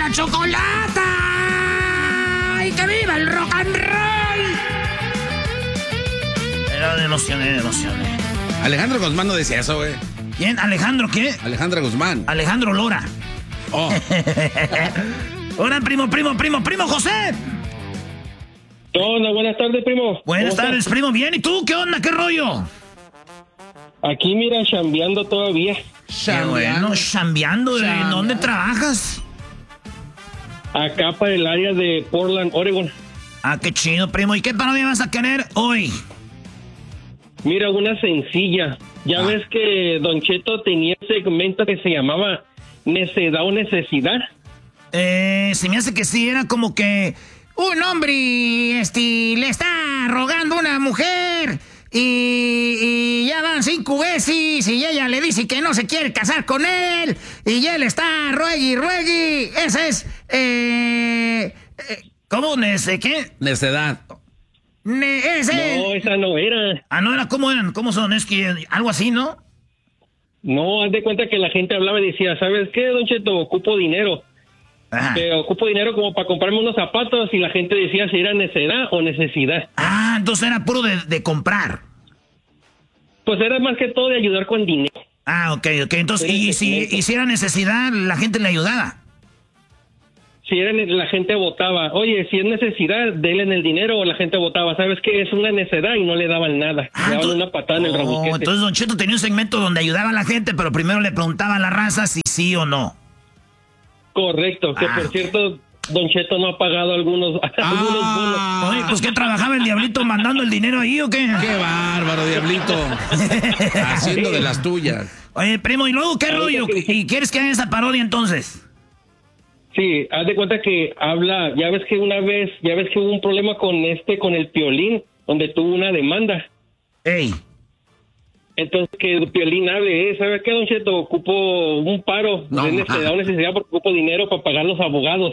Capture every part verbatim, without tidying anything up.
la chocolata! ¡Y que viva el rock and roll! Era de emocioné, de emocioné. Alejandro Guzmán no decía eso, güey. ¿Quién? ¿Alejandro qué? Alejandra Guzmán. Alejandro Lora. Oh. Hola, primo, primo, primo, primo José. Hola, buenas tardes, primo. Buenas tardes, estás? Primo. Bien, ¿y tú? ¿Qué onda? ¿Qué rollo? Aquí, mira, chambeando todavía. Qué bueno, chambeando. ¿En dónde trabajas? Acá para el área de Portland, Oregon. Ah, qué chido, primo. ¿Y qué parodia vas a querer hoy? Mira, una sencilla. Ya ah. ves que Don Cheto tenía un segmento que se llamaba Necedad o Necesidad. Eh, se me hace que sí, era como que un hombre este, le está rogando a una mujer y, y ya van cinco veces y ella le dice que no se quiere casar con él y él está ruegue y ruegue. Esa es... Eh, eh, ¿Cómo? ¿Nece qué? Necedad. Ne ese... No, esa no era. Ah, no era. ¿Cómo eran? ¿Cómo son? Es que algo así, ¿no? No, haz de cuenta que la gente hablaba y decía, ¿sabes qué, Don Cheto? Ocupo dinero. Ajá. Te ocupo dinero como para comprarme unos zapatos y la gente decía si era necedad o necesidad. Ah, entonces era puro de, de comprar. Pues era más que todo de ayudar con dinero. Ah, ok, ok. Entonces, y, y si, y si era necesidad, la gente le ayudaba. Si era, la gente votaba, oye, si es necesidad, denle en el dinero, o la gente votaba, ¿sabes qué? Es una necedad y no le daban nada. Ah, le daban una patada en el rabuquete. Entonces Don Cheto tenía un segmento donde ayudaba a la gente, pero primero le preguntaba a la raza si sí o no. Correcto, que ah. por cierto, Don Cheto no ha pagado algunos, ah. algunos bonos. Oye, pues ¿qué trabajaba el Diablito mandando el dinero ahí o qué? ¡Qué bárbaro, Diablito! Haciendo de las tuyas. Oye, primo, ¿y luego qué rollo? ¿Y quieres que haga esa parodia entonces? Sí, haz de cuenta que habla, ya ves que una vez, ya ves que hubo un problema con este, con el Piolín, donde tuvo una demanda. ¡Ey! Entonces que el Piolín hable, ¿eh? ¿Sabes qué, Don Cheto? Ocupo un paro, no, de necesidad o necesidad porque ocupo dinero para pagar los abogados.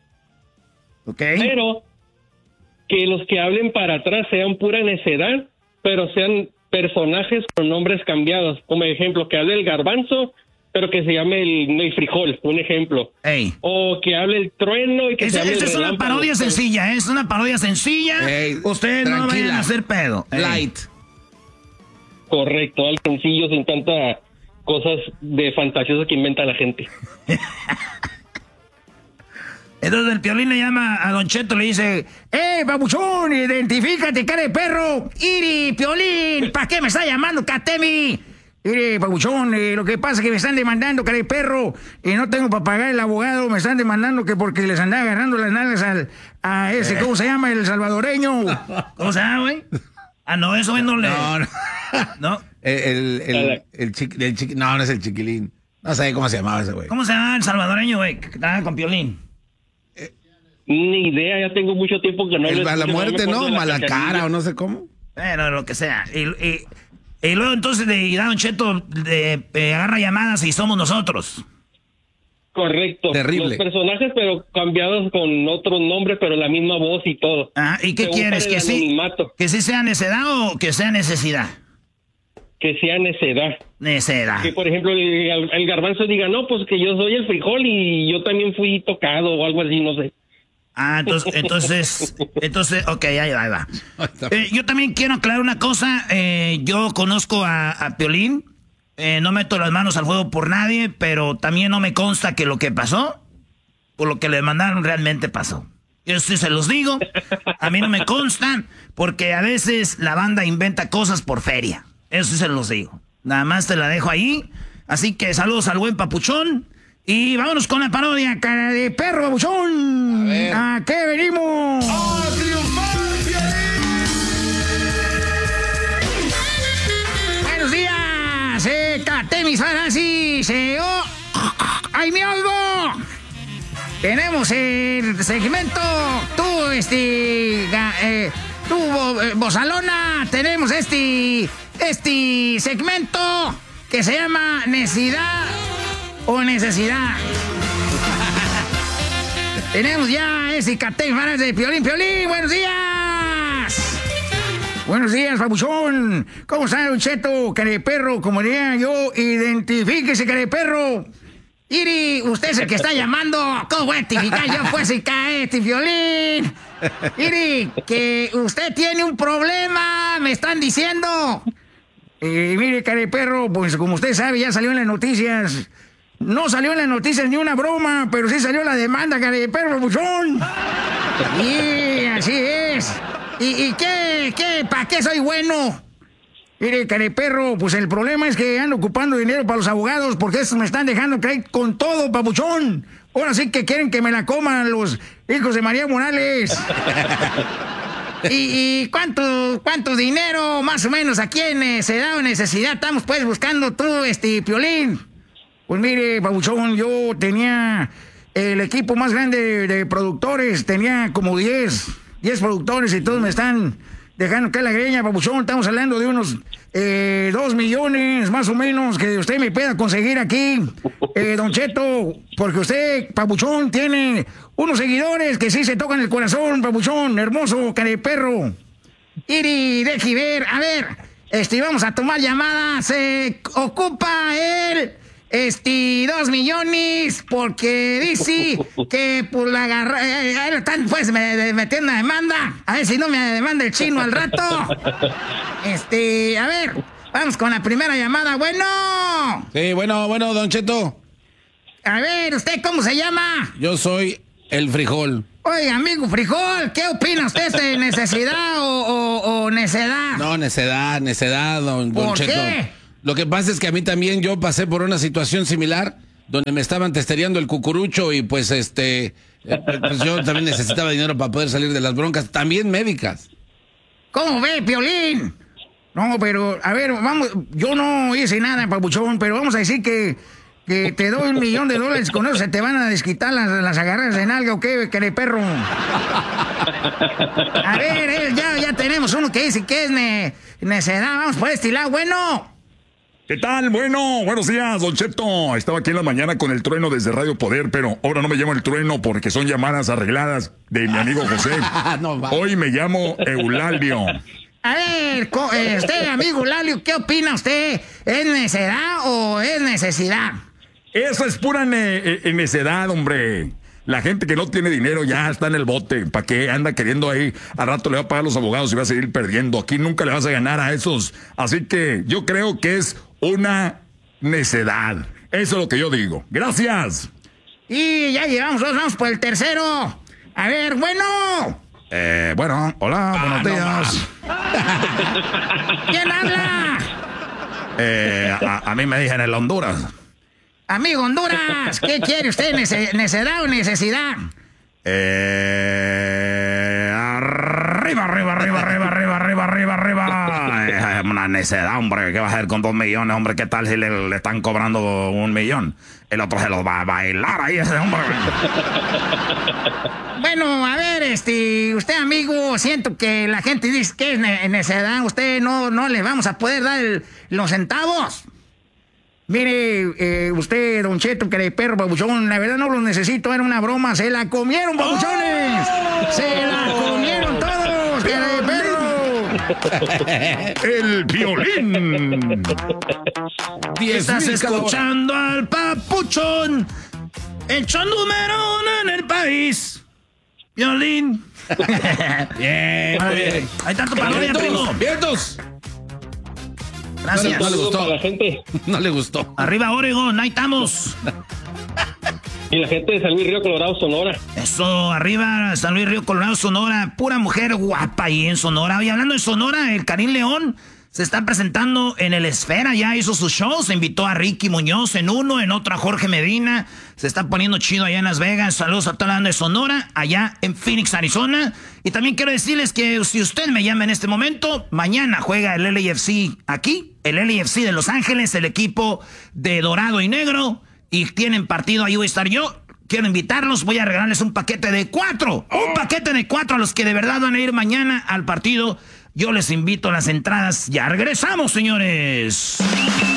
Ok. Pero que los que hablen para atrás sean pura necedad, pero sean personajes con nombres cambiados. Como ejemplo, que hable el Garbanzo, pero que se llame el, el frijol, un ejemplo. Ey. O que hable el trueno y que es, se hable esta el es una parodia sencilla, ¿eh? Es una parodia sencilla. Ey, Ustedes tranquila. No vayan a hacer pedo. Ey. Light. Correcto, al sencillo, sin tanta cosas de fantasiosas que inventa la gente. Entonces el Piolín le llama a Don Cheto, le dice, ¡eh, babuchón, identifícate, cara de perro! ¡Iri, Piolín! ¿Para qué me está llamando, Catemi? Mire, babuchón, eh, lo que pasa es que me están demandando, cara de perro, y no tengo para pagar el abogado, me están demandando que porque les andaba agarrando las nalgas al, a ese, ¿cómo se llama? El salvadoreño. ¿Cómo se llama, güey? Ah, no, eso no le... No, no. ¿No? El, el, el, el, chiqui, el chiqui, no, no es el chiquilín. No sé cómo se llamaba ese güey. ¿Cómo se llama el salvadoreño, güey, que trabaja con Piolín? Eh, Ni idea, ya tengo mucho tiempo que no... El les mala muerte, no ¿no? Mala cara o no sé cómo. Bueno, lo que sea. Y, y, y luego entonces de Don Cheto de, de, agarra llamadas y somos nosotros. Correcto. Terrible. Los personajes, pero cambiados con otros nombres, pero la misma voz y todo. Ah, ¿y qué quieres? ¿Que sí, ¿Que sí sea necedad o que sea necesidad? Que sea necedad. Necedad. Que, por ejemplo, el, el Garbanzo diga, no, pues que yo soy el frijol y yo también fui tocado o algo así, no sé. Ah, entonces, entonces, entonces, ok, ahí va, ahí va. Eh, yo también quiero aclarar una cosa. Eh, yo conozco a, a Piolín. Eh, no meto las manos al fuego por nadie, pero también no me consta que lo que pasó, por lo que le mandaron, realmente pasó. Yo sí se los digo. A mí no me consta, porque a veces la banda inventa cosas por feria. Eso sí se los digo. Nada más te la dejo ahí. Así que saludos al buen papuchón. Y vámonos con la parodia, cara de perro, babuchón. ¿A, ¿A qué venimos? ¡A triunfar, Piolín! Buenos días, eh, Catemis Farasis, eh, oh, ¡ay, me oigo! Tenemos el segmento, tú, este, eh, tú, eh, Bozalona, tenemos este, este segmento que se llama Necesidad o Necesidad. Tenemos ya ese Catemis Farasis de Piolín, Piolín, buenos días. Buenos días, babuchón. ¿Cómo está, Don Cheto? Careperro, como diría yo, identifíquese, careperro. Iri, usted es el que está llamando. ¿Cómo voy a rectificar yo, pues, y cae este violín? Iri, que usted tiene un problema, me están diciendo. Eh, mire, careperro, pues como usted sabe, ya salió en las noticias. No salió en las noticias ni una broma, pero sí salió la demanda, careperro, buchón. Y así es. ¿Y, y qué, qué, para qué soy bueno? Mire, careperro, pues el problema es que ando ocupando dinero para los abogados porque estos me están dejando caer con todo, papuchón. Ahora sí que quieren que me la coman los hijos de María Morales. ¿Y, y cuánto, cuánto dinero más o menos aquí en necesidad o necesidad estamos pues buscando tú, este, Piolín? Pues mire, papuchón, yo tenía el equipo más grande de, de productores, tenía como diez productores y todos me están dejando caer la greña, papuchón. Estamos hablando de unos eh, dos millones más o menos que usted me pueda conseguir aquí, eh, Don Cheto, porque usted, papuchón, tiene unos seguidores que sí se tocan el corazón, papuchón, hermoso, careperro. Iri, deje ver, a ver, este, vamos a tomar llamadas, se ocupa él. Este, dos millones, porque dice que pues la agarra, eh, ahí están pues me, metiendo una demanda, a ver si no me demanda el chino al rato. Este, a ver, vamos con la primera llamada, bueno. Sí, bueno, bueno, Don Cheto. A ver, ¿usted cómo se llama? Yo soy el frijol. Oiga, amigo frijol, ¿qué opina usted de necesidad o, o, o necedad? No, necedad, necedad, don, don ¿Por Cheto. qué? Lo que pasa es que a mí también yo pasé por una situación similar donde me estaban testereando el cucurucho y pues este pues yo también necesitaba dinero para poder salir de las broncas, también médicas. ¿Cómo ve, Piolín? No, pero, a ver, vamos, yo no hice nada, papuchón, pero vamos a decir que, que te doy un millón de dólares, con eso se te van a desquitar las, las agarras de nalga, ¿o qué, perro? A ver, eh, ya, ya tenemos uno que dice que es ne, necedad, vamos por este lado, bueno. ¿Qué tal? Bueno, buenos días, Don Cheto. Estaba aquí en la mañana con el trueno desde Radio Poder, pero ahora no me llamo el trueno porque son llamadas arregladas de mi amigo José. No, hoy me llamo Eulalio. A ver, usted, amigo Eulalio, ¿qué opina usted? ¿Es necedad o es necesidad? Eso es pura ne necedad, hombre. La gente que no tiene dinero ya está en el bote. ¿Para qué anda queriendo ahí? Al rato le va a pagar a los abogados y va a seguir perdiendo. Aquí nunca le vas a ganar a esos. Así que yo creo que es una necedad. Eso es lo que yo digo. Gracias. Y ya llevamos dos, vamos por el tercero. A ver, bueno. Eh, bueno, hola, ah, buenos días. No ¿Quién habla? Eh, a, a mí me dicen el Honduras. Amigo Honduras, ¿qué quiere usted? ¿Nece ¿Necedad o necesidad? Eh, arriba, arriba, arriba, arriba, arriba, arriba, arriba, arriba. Es una necedad, hombre. ¿Qué va a hacer con dos millones, hombre? ¿Qué tal si le, le están cobrando un millón? El otro se los va a bailar ahí, ese hombre. Bueno, a ver, este, usted, amigo, siento que la gente dice que es ne necedad. Usted no, no le vamos a poder dar el, los centavos. Mire, eh, usted, Don Cheto, que de perro, babuchón, la verdad no lo necesito, era una broma, se la comieron, babuchones. ¡Oh! Se la comieron todos, que de perro. El Piolín. Estás escuchando al papuchón, hecho número uno en el país. Piolín. Bien, muy bien. Hay tanto parodia, primo. ¡Vientos! Gracias. No le gustó. Para la gente. No le gustó. Arriba Oregon, ahí estamos. Y la gente de San Luis Río Colorado, Sonora. Eso, arriba San Luis Río Colorado, Sonora. Pura mujer guapa ahí en Sonora. Y hablando de Sonora, el Karim León se está presentando en el Esfera. Ya hizo su show. Se invitó a Ricky Muñoz en uno, en otro a Jorge Medina. Se está poniendo chido allá en Las Vegas. Saludos a toda la banda de Sonora, allá en Phoenix, Arizona. Y también quiero decirles que si usted me llama en este momento, mañana juega el L A F C aquí, el L A F C de Los Ángeles, el equipo de dorado y negro. Y tienen partido, ahí voy a estar yo. Quiero invitarlos, voy a regalarles un paquete de cuatro. Un paquete de cuatro a los que de verdad van a ir mañana al partido. Yo les invito a las entradas. Ya regresamos, señores.